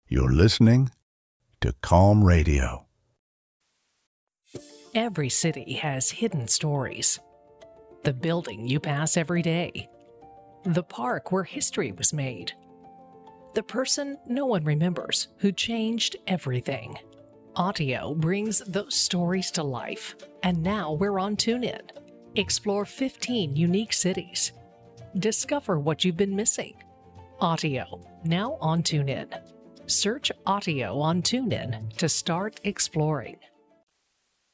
You're listening to Calm Radio. Every city has hidden stories. The building you pass every day. The park where history was made. The person no one remembers who changed everything. Audio brings those stories to life, and now we're on TuneIn. Explore 15 unique cities. Discover what you've been missing. Audio, now on TuneIn. Search Audio on TuneIn to start exploring.